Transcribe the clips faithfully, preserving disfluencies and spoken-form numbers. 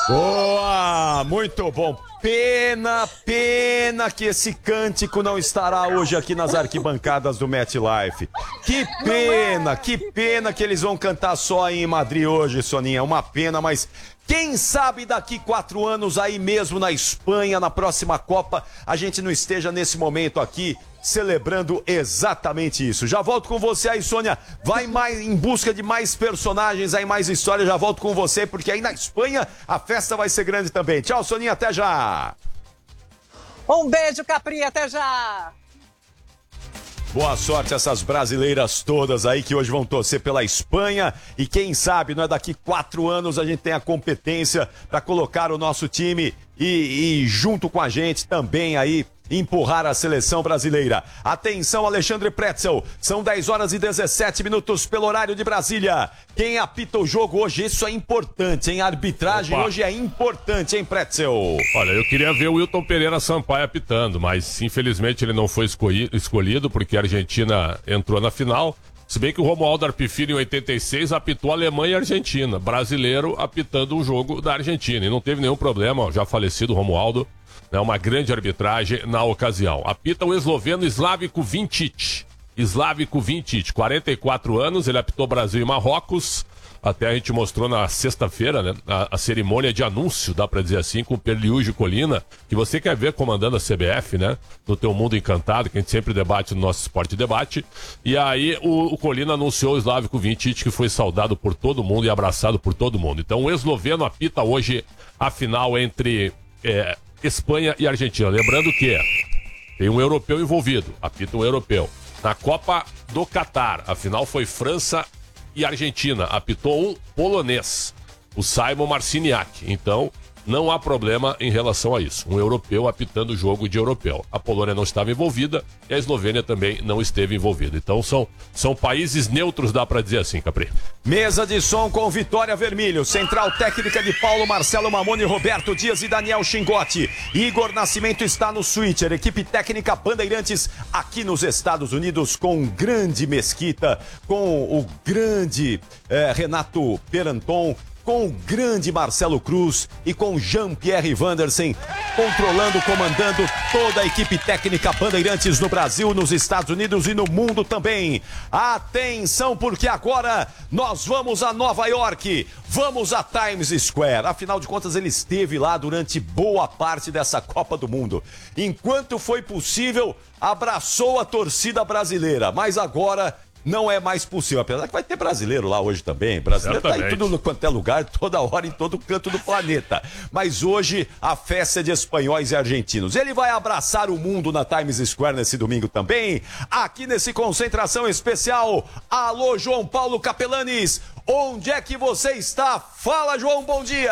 Boa! Muito bom. Pena, pena que esse cântico não estará hoje aqui nas arquibancadas do MetLife. Que pena, que pena que eles vão cantar só aí em Madrid hoje, Soninha. Uma pena, mas quem sabe daqui quatro anos aí mesmo na Espanha, na próxima Copa, a gente não esteja nesse momento aqui celebrando exatamente isso. Já volto com você aí, Sônia. Vai mais em busca de mais personagens aí, mais histórias. Já volto com você, porque aí na Espanha a festa vai ser grande também. Tchau, Soninha. Até já. Um beijo, Capri. Até já. Boa sorte a essas brasileiras todas aí que hoje vão torcer pela Espanha e quem sabe, não é daqui quatro anos a gente tem a competência para colocar o nosso time e, e junto com a gente também aí empurrar a seleção brasileira. Atenção, Alexandre Pretzel, são dez horas e dezessete minutos pelo horário de Brasília. Quem apita o jogo hoje, isso é importante, hein? A arbitragem Opa. hoje é importante, hein, Pretzel? Olha, eu queria ver o Wilton Pereira Sampaio apitando, mas infelizmente ele não foi escolhido porque a Argentina entrou na final. Se bem que o Romualdo Arpifilho em oitenta e seis apitou Alemanha e Argentina, brasileiro apitando um jogo da Argentina, e não teve nenhum problema, já falecido Romualdo. É uma grande arbitragem na ocasião. Apita o esloveno Slavko Vinčić. Slavko Vinčić, quarenta e quatro anos, ele apitou Brasil e Marrocos. Até a gente mostrou na sexta-feira, né, a, a cerimônia de anúncio, dá pra dizer assim, com o Perliuge Colina, que você quer ver comandando a C B F, né, no Teu Mundo Encantado, que a gente sempre debate no nosso Esporte Debate. E aí o, o Colina anunciou o Slavko Vinčić, que foi saudado por todo mundo e abraçado por todo mundo. Então o esloveno apita hoje a final entre É, Espanha e Argentina. Lembrando que tem um europeu envolvido, apita um europeu. Na Copa do Catar, a final foi França e Argentina, apitou um polonês, o Simon Marciniak. Então, não há problema em relação a isso. Um europeu apitando o jogo de europeu. A Polônia não estava envolvida e a Eslovênia também não esteve envolvida. Então são, são países neutros, dá pra dizer assim, Capri. Mesa de som com Vitória Vermelho. Central técnica de Paulo Marcelo Mamone, Roberto Dias e Daniel Xingotti. Igor Nascimento está no switcher. Equipe técnica Bandeirantes aqui nos Estados Unidos com o grande Mesquita, com o grande eh, Renato Peranton, com o grande Marcelo Cruz e com Jean-Pierre Vandersen, controlando, comandando toda a equipe técnica Bandeirantes no Brasil, nos Estados Unidos e no mundo também. Atenção, porque agora nós vamos a Nova York, vamos a Times Square. Afinal de contas, ele esteve lá durante boa parte dessa Copa do Mundo. Enquanto foi possível, abraçou a torcida brasileira, mas agora não é mais possível, apesar que vai ter brasileiro lá hoje também. Brasileiro tá em tudo quanto é lugar, toda hora, em todo canto do planeta. Mas hoje a festa é de espanhóis e argentinos. Ele vai abraçar o mundo na Times Square nesse domingo também. Aqui nesse Concentração Especial. Alô, João Paulo Capelanes. Onde é que você está? Fala, João, bom dia!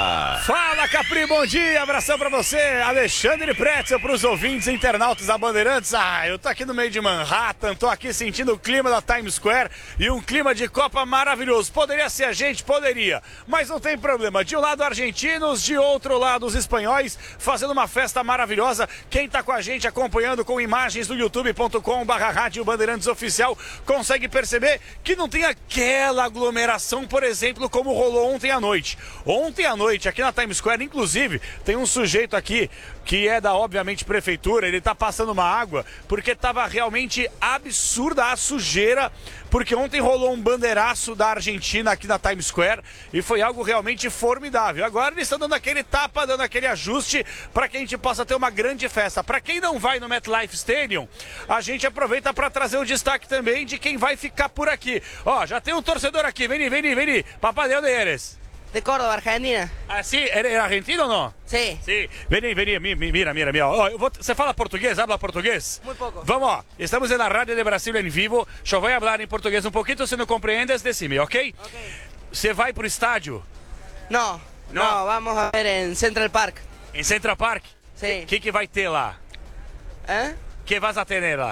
Fala, Capri, bom dia! Abração pra você, Alexandre Pretzel, pros ouvintes e internautas da Bandeirantes. Ah, eu tô aqui no meio de Manhattan, tô aqui sentindo o clima da Times Square e um clima de Copa maravilhoso. Poderia ser a gente? Poderia, mas não tem problema. De um lado argentinos, de outro lado os espanhóis, fazendo uma festa maravilhosa. Quem tá com a gente acompanhando com imagens do youtube ponto com barra rádio Bandeirantes Oficial consegue perceber que não tem aquela aglomeração, por exemplo, como rolou ontem à noite. Ontem à noite, aqui na Times Square, inclusive, tem um sujeito aqui que é da, obviamente, prefeitura. Ele tá passando uma água porque tava realmente absurda a sujeira, porque ontem rolou um bandeiraço da Argentina aqui na Times Square e foi algo realmente formidável. Agora eles estão dando aquele tapa, dando aquele ajuste para que a gente possa ter uma grande festa. Para quem não vai no MetLife Stadium, a gente aproveita para trazer o destaque também de quem vai ficar por aqui. Ó, já tem um torcedor aqui. Vem, vem, vem. Papá, de onde eres? De Córdoba, Argentina. Ah, sim? Eres argentino ou não? Sim. Sim. Vem, vem, mira, mira, mira. Ó, eu vou... Você fala português? Habla português? Muy poco. Vamos, ó. Estamos na Rádio de Brasil em vivo. Eu vou falar em português um pouquinho, se não compreendes, decime, ok? Ok. Você vai pro estádio? No, no, No. vamos a ver en Central Park. Em Central Park? Sí. O que, que vai ter lá? ¿Eh? Que vas a tener lá?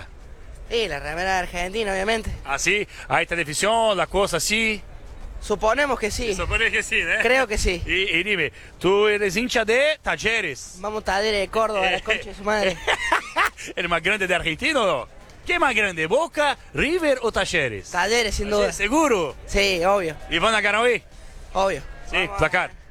Y la remera de Argentina, obviamente. Assim? Hay televisión, la cosa así? Suponemos que sí. Supone que sí, né? Creo que sí. Y, y dime, ¿tú eres hincha de Talleres? Vamos a ir de Córdoba, la concha de su madre. ¿Eres más grande de argentino o no? ¿Qué más grande, Boca, River o Talleres? Talleres, sin duda. ¿Seguro? Sí, obvio, ¿Y van a ganar hoy? obvio. Sí, placar.